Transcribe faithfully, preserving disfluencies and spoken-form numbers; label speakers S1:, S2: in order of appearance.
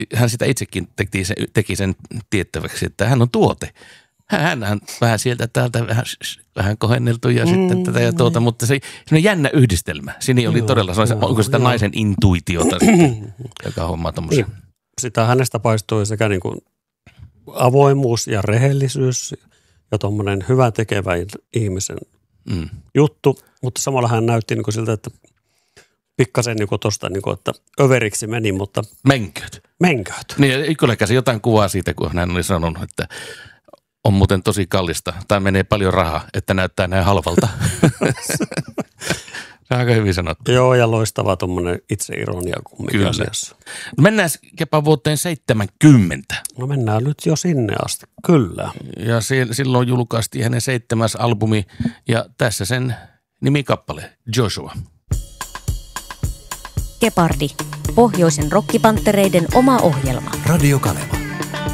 S1: hän sitä itsekin teki sen, teki sen tiettäväksi, että hän on tuote. Hän on vähän sieltä täältä vähän, vähän kohenneltu ja mm, sitten tätä ja tuota, mutta se on jännä yhdistelmä. Siinä oli joo, todella sellainen, joo, onko sitä joo. naisen intuitiota sitten, joka hommaa tommoisen.
S2: Sitä hänestä paistui sekä niin kuin avoimuus ja rehellisyys ja tuommoinen hyvä tekevä ihmisen mm. juttu, mutta samalla hän näytti niin kuin siltä, että pikkasen niin kuin tosta, niin kuin, että överiksi meni, mutta...
S1: Menköt.
S2: Menköt.
S1: Niin, kyllä se jotain kuvaa siitä, kun hän oli sanonut, että on muuten tosi kallista tai menee paljon rahaa, että näyttää näin halvalta. Se on aika hyvin sanottu.
S2: Joo, ja loistava tuommoinen itseironia kumminkin asiassa.
S1: No mennään Kepa vuoteen seitsemänkymmentä.
S2: No mennään nyt jo sinne asti, kyllä.
S1: Ja silloin julkaistiin hänen seitsemäs albumi ja tässä sen nimikappale Joshua.
S3: Gepardi, pohjoisen rokkipanttereiden oma ohjelma.
S4: Radio Kaleva.